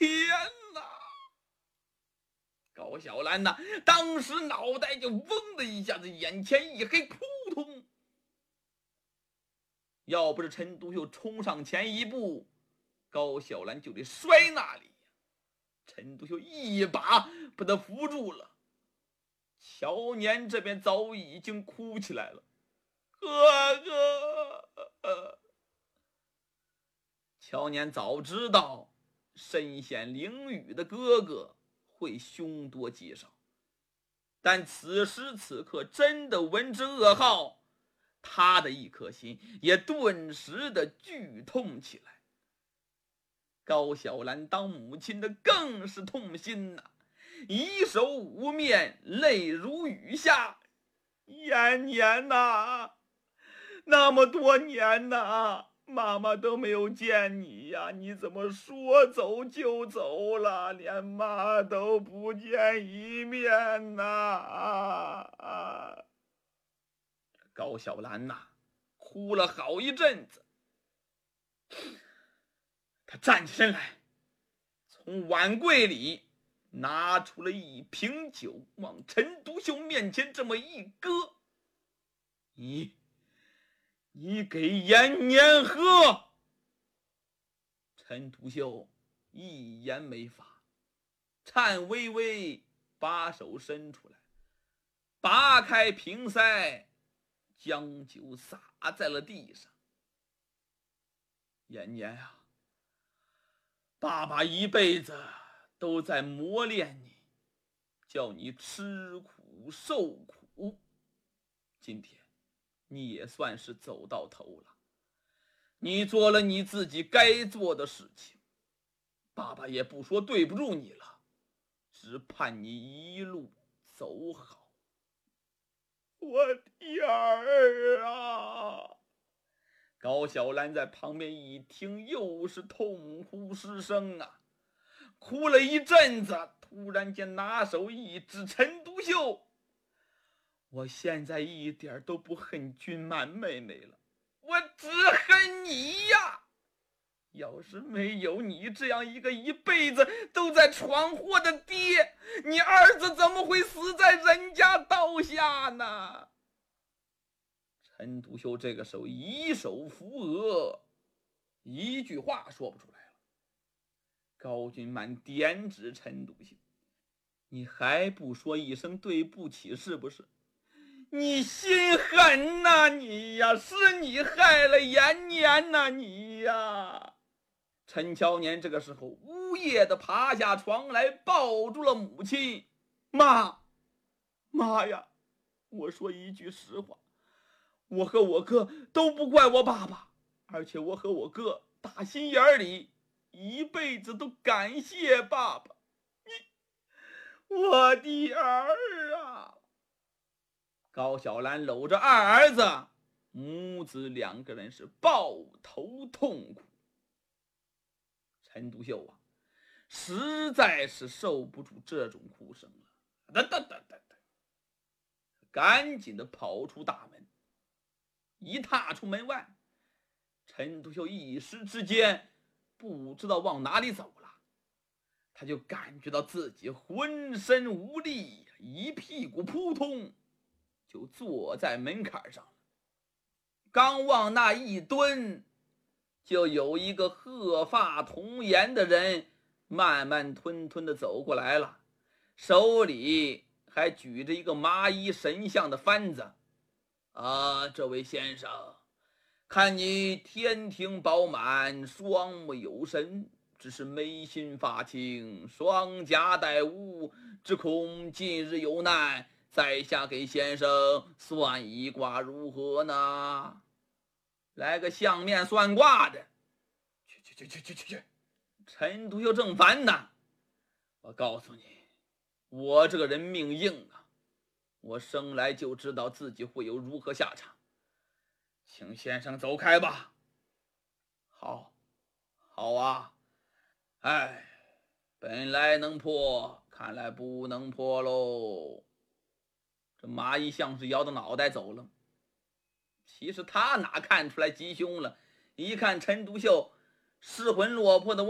天哪！高小兰呐，当时脑袋就嗡的一下子，眼前一黑，扑通！要不是陈独秀冲上前一步，高小兰就得摔那里呀。陈独秀一把把他扶住了。乔年这边早已经哭起来了，哥哥！乔年早知道身陷囹圄的哥哥会凶多吉少，但此时此刻真的闻之噩耗，他的一颗心也顿时的剧痛起来。高小兰当母亲的更是痛心呐，以手捂面，泪如雨下。延年呐，那么多年呐，妈妈都没有见你呀，你怎么说走就走了，连妈都不见一面呐！高小兰呐，哭了好一阵子。他站起身来，从碗柜里拿出了一瓶酒，往陈独秀面前这么一搁：“你给延年喝。”陈独秀一言没发，颤巍巍把手伸出来，拔开瓶塞，将酒洒在了地上。延年啊，爸爸一辈子都在磨练你，叫你吃苦受苦，今天你也算是走到头了，你做了你自己该做的事情，爸爸也不说对不住你了，只盼你一路走好。我的儿啊！高小兰在旁边一听，又是痛哭失声啊，哭了一阵子，突然间拿手一指陈独秀：“我现在一点都不恨君满妹妹了，我只恨你呀！要是没有你这样一个一辈子都在闯祸的爹，你儿子怎么会死在人家刀下呢？”陈独秀这个时候以手扶额，一句话说不出来了。高君满点指陈独秀：“你还不说一声对不起是不是？你心狠呐你呀，是你害了延年呐你呀！”陈乔年这个时候呜咽的爬下床来，抱住了母亲：“妈呀，我说一句实话，我和我哥都不怪我爸爸，而且我和我哥打心眼里一辈子都感谢爸爸。我的儿啊！”高小兰搂着二儿子，母子两个人是抱头痛哭。陈独秀啊，实在是受不住这种哭声了，赶紧的跑出大门。一踏出门外，陈独秀一时之间不知道往哪里走了，他就感觉到自己浑身无力，一屁股扑通就坐在门槛上了。刚往那一蹲，就有一个鹤发童颜的人慢慢吞吞的走过来了，手里还举着一个麻衣神像的幡子。这位先生，看你天庭饱满，双目有神，只是眉心发青，双颊带污，只恐近日有难，在下给先生算一卦如何呢？来个相面算卦的。去！陈独秀正烦呢。我告诉你，我这个人命硬啊，我生来就知道自己会有如何下场，请先生走开吧。好啊。本来能破，看来不能破喽。这麻衣像是摇着脑袋走了。其实他哪看出来吉凶了，一看陈独秀失魂落魄的